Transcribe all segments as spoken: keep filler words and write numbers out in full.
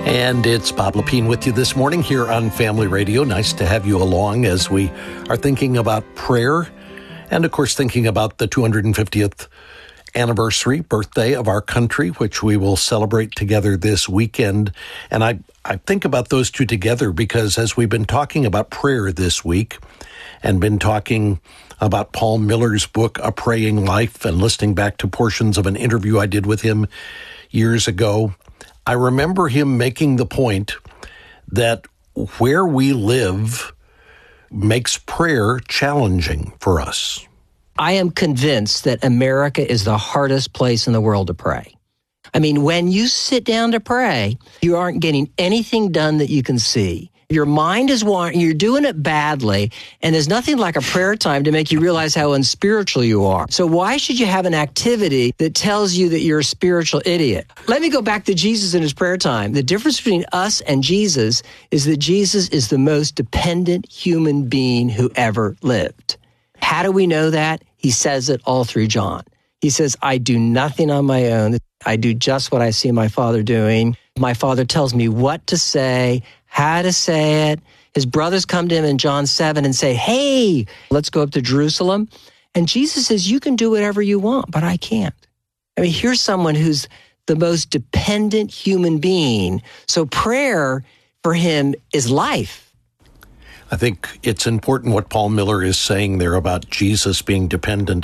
And it's Bob Lepine with you this morning here on Family Radio. Nice to have you along as we are thinking about prayer and, of course, thinking about the two hundred fiftieth anniversary birthday of our country, which we will celebrate together this weekend. And I, I think about those two together because as we've been talking about prayer this week and been talking about Paul Miller's book, A Praying Life, and listening back to portions of an interview I did with him years ago, I remember him making the point that where we live makes prayer challenging for us. I am convinced that America is the hardest place in the world to pray. I mean, when you sit down to pray, you aren't getting anything done that you can see. Your mind is wandering, you're doing it badly, and there's nothing like a prayer time to make you realize how unspiritual you are. So why should you have an activity that tells you that you're a spiritual idiot? Let me go back to Jesus and his prayer time. The difference between us and Jesus is that Jesus is the most dependent human being who ever lived. How do we know that? He says it all through John. He says, I do nothing on my own. I do just what I see my Father doing. My Father tells me what to say, how to say it. His brothers come to him in John seven and say, hey, let's go up to Jerusalem. And Jesus says, you can do whatever you want, but I can't. I mean, here's someone who's the most dependent human being. So prayer for him is life. I think it's important what Paul Miller is saying there about Jesus being dependent.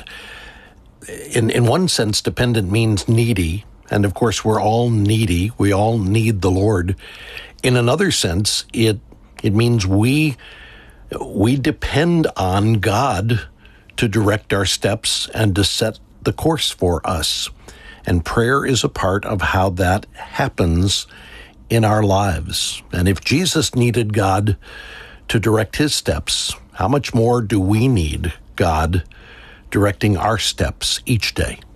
In in one sense, dependent means needy. And of course, we're all needy. We all need the Lord. In another sense, it it means we we depend on God to direct our steps and to set the course for us. And prayer is a part of how that happens in our lives. And if Jesus needed God to direct his steps, how much more do we need God directing our steps each day?